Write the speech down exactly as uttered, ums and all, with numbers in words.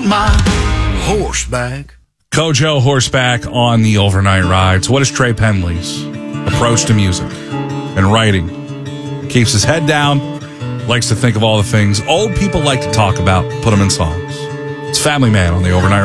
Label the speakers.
Speaker 1: on my horseback.
Speaker 2: Kojo horseback on the overnight rides. What is Trey Penley's approach to music and writing? Keeps his head down, likes to think of all the things old people like to talk about, put them in songs. It's Family Man on the overnight